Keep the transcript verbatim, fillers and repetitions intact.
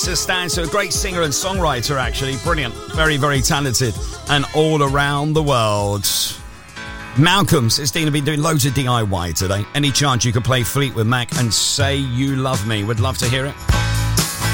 Lisa Stansfield, a great singer and songwriter, actually. Brilliant. Very, very talented. And all around the world. Malcolm's. It's Dean. I've been doing loads of D I Y today. Any chance you could play Fleetwood Mac and Say You Love Me? Would love to hear it.